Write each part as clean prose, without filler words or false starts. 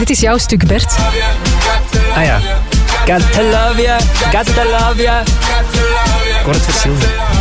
Dit is jouw stuk, Bert. Ah ja. Got to love ya, got to love ya. Ik hoor het verschil.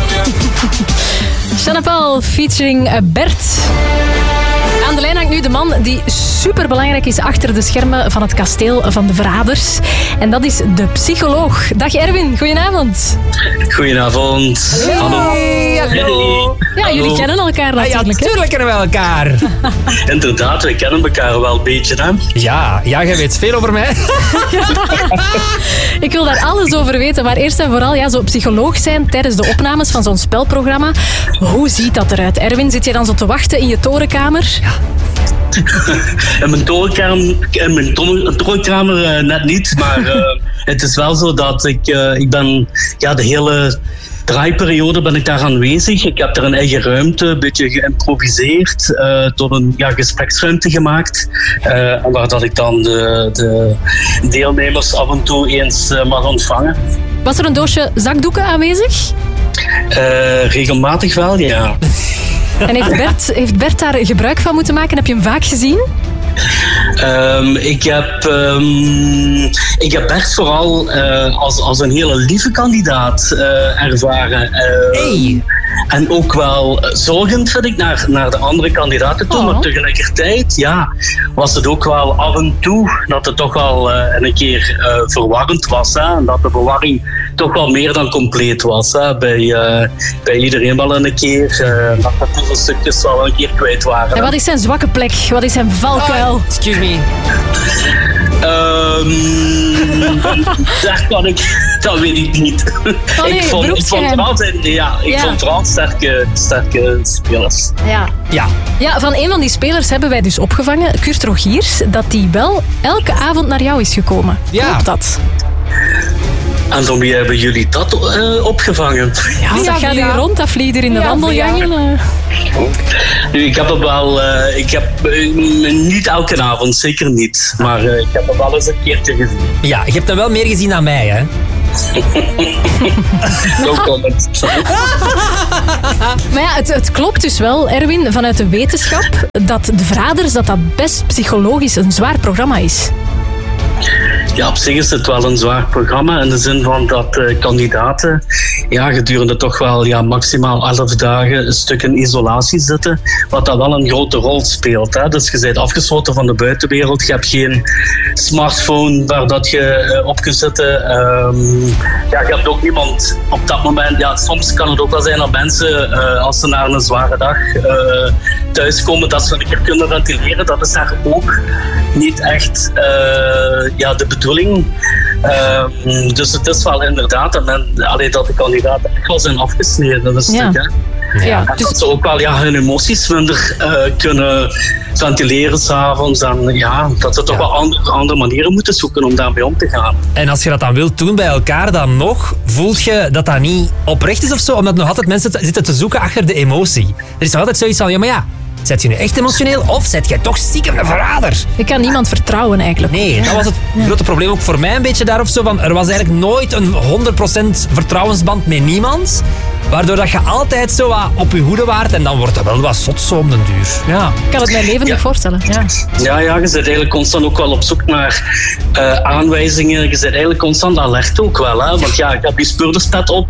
Sean Paul featuring Bert. Aan de lijn hangt nu de man die superbelangrijk is achter de schermen van het kasteel van de Verraders. En dat is de psycholoog. Dag Erwin, goedenavond. Goedenavond. Hallo. Hallo. Ja, jullie kennen elkaar natuurlijk. Ja, natuurlijk kennen we elkaar. Inderdaad, we kennen elkaar wel een beetje, hè? Ja, jij weet veel over mij. Ik wil daar alles over weten, maar eerst en vooral zo psycholoog zijn tijdens de opnames van zo'n spelprogramma. Hoe ziet dat eruit? Erwin, zit je dan zo te wachten in je torenkamer? Ja. In mijn torenkamer net niet, maar het is wel zo dat ik ben de hele draaiperiode ben ik daar aanwezig. Ik heb er een eigen ruimte, een beetje geïmproviseerd, tot een gespreksruimte gemaakt. En waar dat ik dan de deelnemers af en toe eens mag ontvangen. Was er een doosje zakdoeken aanwezig? Regelmatig wel, ja. En heeft Bert daar gebruik van moeten maken? Heb je hem vaak gezien? Ik heb Bert vooral als een hele lieve kandidaat ervaren. Hey. En ook wel zorgend, vind ik, naar de andere kandidaten toe. Maar tegelijkertijd, was het ook wel af en toe dat het toch wel een keer verwarrend was. Hè? En dat de verwarring toch wel meer dan compleet was. Hè? Bij iedereen wel een keer. Dat de puzzelstukjes wel een keer kwijt waren. En wat is zijn zwakke plek? Wat is zijn valkuil? Excuse me. Dat weet ik niet. Ik vond vooral sterke spelers. Ja, van een van die spelers hebben wij dus opgevangen, Kurt Rogiers, dat die wel elke avond naar jou is gekomen. Klopt dat? En van wie hebben jullie dat opgevangen? Ja, dat gaat hier rond, dat vliegt er in de wandelgangen. Nu, ik heb het wel... niet elke avond, zeker niet. Maar ik heb het wel eens een keertje gezien. Ja, je hebt hem wel meer gezien dan mij, hè? No comment. Maar het klopt dus wel, Erwin, vanuit de wetenschap, dat de Verraders dat best psychologisch een zwaar programma is. Ja, op zich is het wel een zwaar programma in de zin van dat kandidaten gedurende toch wel maximaal 11 dagen een stuk in isolatie zitten, wat dat wel een grote rol speelt. Hè? Dus je bent afgesloten van de buitenwereld, je hebt geen smartphone waar dat je op kunt zitten. Je hebt ook niemand op dat moment. Ja, soms kan het ook wel zijn dat mensen, als ze na een zware dag thuiskomen, dat ze een keer kunnen ventileren. Dat is daar ook niet echt de bedoeling. Dus het is wel inderdaad dat de kandidaten echt wel zijn afgesneden. Dat is stuk, hè? Ja, en dat ze ook wel hun emoties minder kunnen ventileren s'avonds. En dat ze toch wel andere manieren moeten zoeken om daarmee om te gaan. En als je dat dan wilt doen bij elkaar, dan nog voelt je dat dat niet oprecht is of zo? Omdat nog altijd mensen zitten te zoeken achter de emotie. Er is nog altijd zoiets van, zet je nu echt emotioneel of zet jij toch stiekem een verrader? Je kan niemand vertrouwen eigenlijk. Nee, dat was het grote probleem ook voor mij een beetje daar of zo. Van, er was eigenlijk nooit een 100% vertrouwensband met niemand. Waardoor dat je altijd zo wat op je hoede waart en dan wordt dat wel wat zot zo om den duur. Ja. Ik kan het mij levendig voorstellen. Ja, je bent eigenlijk constant ook wel op zoek naar aanwijzingen. Je bent eigenlijk constant alert ook wel. Hè? Want je hebt je speurderspet op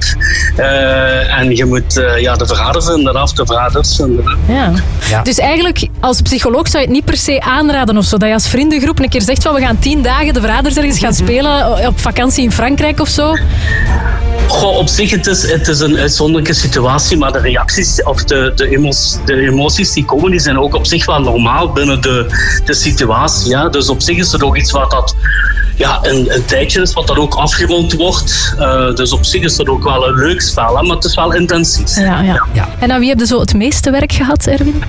en je moet de verraders vinden of de verraders vinden. Ja. Dus eigenlijk, als psycholoog zou je het niet per se aanraden of zo. Dat je als vriendengroep een keer zegt van we gaan 10 dagen de verraders ergens gaan spelen op vakantie in Frankrijk of zo. Goh, op zich, het is een uitzonderlijke situatie, maar de reacties of de emoties die komen, die zijn ook op zich wel normaal binnen de situatie. Ja? Dus op zich is het ook iets wat dat een tijdje is, wat dat ook afgerond wordt. Dus op zich is dat ook wel een leuk spel, hè? Maar het is wel intensief. Ja. En aan wie heb je zo het meeste werk gehad, Erwin?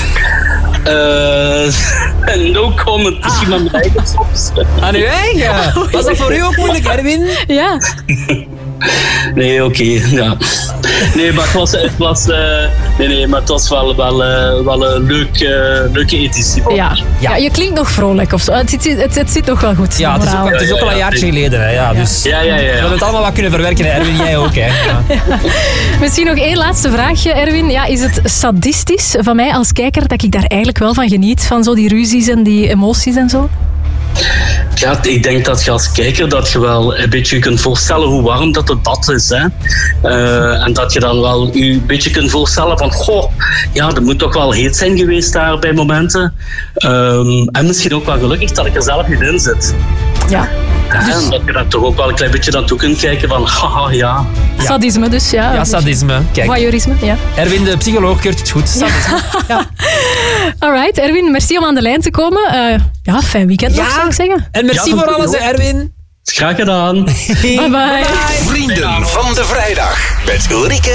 No comment. Misschien met mijn eigen soms. Aan uw eigen? Was dat voor u ook moeilijk, Erwin? Ja. Nee, oké. Ja. Nee, maar het was wel een leuke editie. Ja, je klinkt nog vrolijk of zo. Het zit nog wel goed. Ja, het is ook al een jaartje geleden. Hè. Ja, dus ja. We hebben het allemaal wat kunnen verwerken, Erwin. Jij ook, hè. Ja. Misschien nog één laatste vraagje, Erwin. Ja, is het sadistisch van mij als kijker dat ik daar eigenlijk wel van geniet? Van zo die ruzies en die emoties en zo? Ja, ik denk dat je als kijker dat je wel een beetje kunt voorstellen hoe warm dat het bad is. Hè? En dat je dan wel je een beetje kunt voorstellen van, ja, dat moet toch wel heet zijn geweest daar bij momenten. En misschien ook wel gelukkig dat ik er zelf niet in zit. Ja. En dat je dan toch ook wel een klein beetje naartoe kunt kijken van, haha, ja. Sadisme dus, ja. Ja, sadisme. Kijk. Voyeurisme, ja. Erwin, de psycholoog, keurt het goed. Sadisme. Ja. Alright, Erwin, merci om aan de lijn te komen. Fijn weekend nog, zou ik zeggen. En merci voor alles, hè, Erwin. Graag gedaan. Bye bye. Vrienden van de vrijdag met Ulrike